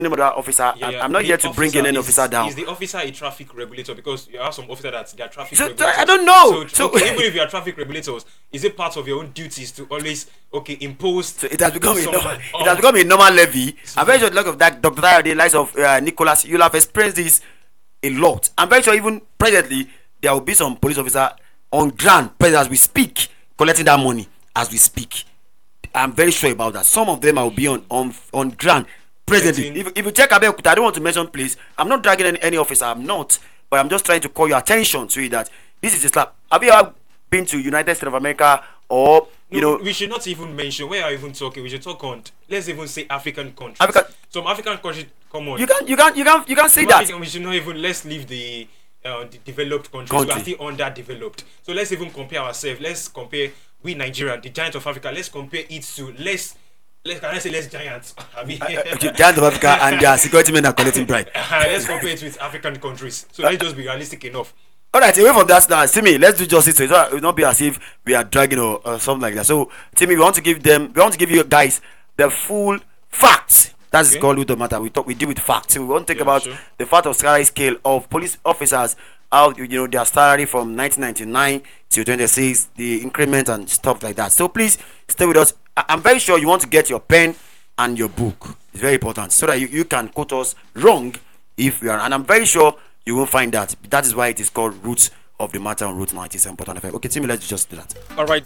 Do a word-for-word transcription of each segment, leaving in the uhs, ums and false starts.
name of that officer. Yeah, I'm, yeah. I'm not The here to bring any is, officer down. Is the officer a traffic regulator? Because you have some officer that they are traffic So, so regulators. I don't know. So, So, okay, even if you are traffic regulators, is it part of your own duties to always okay impose? so it has become a some, normal, um, it has become a normal levy. I'm very sure the like of that Doctor Tayo, the likes of uh, Nicholas, you'll have experienced this a lot. I'm very sure even presently there will be some police officer on ground present as we speak collecting that money as we speak. I'm very sure about that. Some of them will be on on on ground presently. If, if you check Abeokuta, I don't want to mention place. I'm not dragging any, any officer. I'm not, but I'm just trying to call your attention to it that this is Islam. Have you ever been to United States of America or you no, know? We should not even mention where are even talking. We should talk on. Let's even say African countries. Africa, Some African countries. Come on. You can't you can't you can't you can't say Some that. African, we should not even. Let's leave the. Uh, the developed countries. Country. We are still underdeveloped. So let's even compare ourselves. Let's compare we Nigeria, the giant of Africa. Let's compare it to less. Let's can I say less giants? I mean, giant of Africa and their security men are collecting bribe. Let's compare it with African countries. So let's just be realistic enough. All right, away from that now, Timmy, let's do justice. So it will not be as if we are dragging or, or something like that. So, Timmy, we want to give them, we want to give you guys the full facts. That's okay. Called with the matter. We talk, we deal with facts. So we want to talk yeah, about sure. the fact of salary scale of police officers. How you know their salary from nineteen ninety-nine to twenty-six, the increment and stuff like that. So please stay with us. I- I'm very sure you want to get your pen and your book. It's very important so that you, you can quote us wrong if we are. And I'm very sure you will find that. That is why it is called Roots of the Matter on Route ninety-seven point one F M. Okay, Timmy, let's just do that. All right.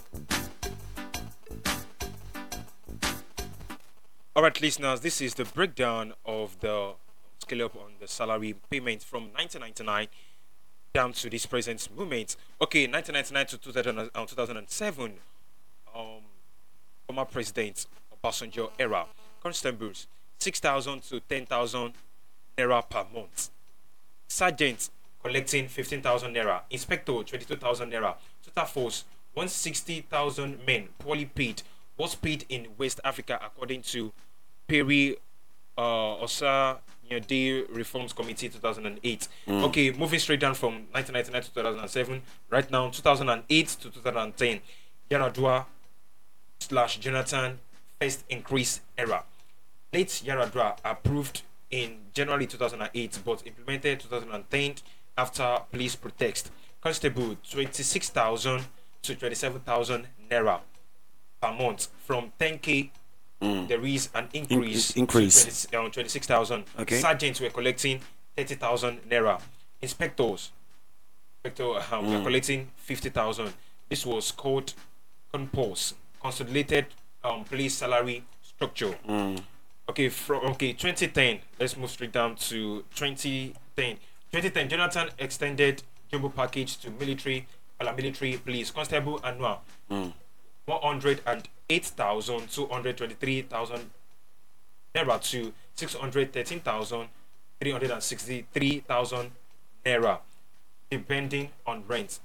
All right, listeners, this is the breakdown of the scale up on the salary payment from nineteen ninety-nine down to this present moment. Okay, nineteen ninety-nine to two thousand seven, um, former president Obasanjo era, constables six thousand to ten thousand naira per month, sergeant collecting fifteen thousand naira, inspector twenty-two thousand naira, total force one hundred sixty thousand men, poorly paid, was paid in West Africa according to Perry uh, Osa Nyade Reforms Committee two thousand eight. Mm. Okay, moving straight down from nineteen ninety-nine to two thousand seven, right now two thousand eight to two thousand ten, Yaradua slash Jonathan first increase era. Late Yaradua approved in January two thousand eight but implemented two thousand ten after police protest. Constable twenty-six thousand to twenty-seven thousand naira per month from ten k. Mm. There is an increase, In- increase. to twenty, uh, twenty-six thousand. Okay. Sergeants were collecting thirty thousand naira. Inspectors, inspector, uh, mm. were collecting fifty thousand. This was called compulse, consolidated um, police salary structure. Mm. Okay, from okay twenty ten. Let's move straight down to twenty ten. twenty ten. Jonathan extended jumbo package to military, paramilitary police, constable annual. Mm. one hundred eight thousand two hundred twenty-three thousand naira to six hundred thirteen thousand three hundred sixty-three thousand naira, depending on rent.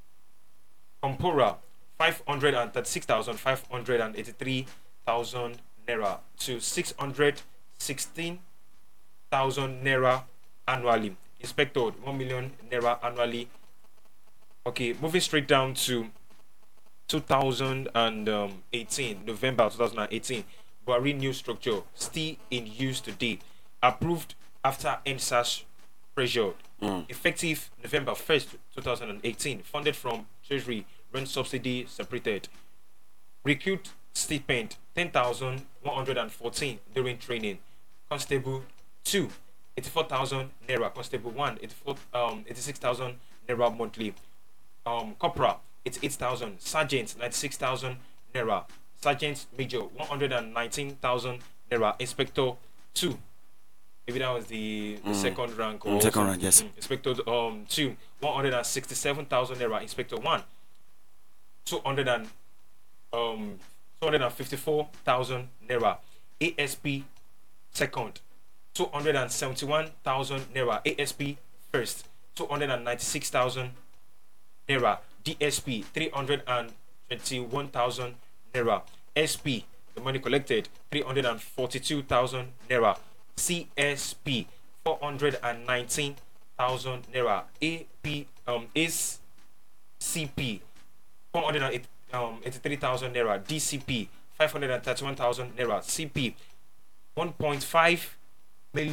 Compora five hundred thirty-six thousand five hundred eighty-three thousand naira to six hundred sixteen thousand naira annually. Inspector one million naira annually. Okay, moving straight down to two thousand eighteen, November two thousand eighteen, Buhari new structure still in use today, approved after N S A S pressure, mm. effective November first two thousand eighteen, funded from Treasury, rent subsidy separated, recruit stipend ten thousand one hundred fourteen during training, constable two eighty-four thousand naira, constable one eighty-four um eighty-six thousand naira monthly, um corporal eighty-eight thousand, sergeant ninety-six thousand naira, sergeant major one hundred nineteen thousand naira, inspector two, maybe that was the, the mm. second rank or mm, second rank, yes. Mm, inspector um two one hundred sixty-seven thousand naira, inspector one two hundred and um two hundred fifty-four thousand naira, A S P second two hundred seventy-one thousand naira, A S P first two hundred ninety-six thousand naira, D S P three hundred twenty-one thousand naira, S P the money collected three hundred forty-two thousand naira, C S P four hundred nineteen thousand naira, A P um is C P four hundred eighty-three thousand naira, D C P five hundred thirty-one thousand naira, C P one point five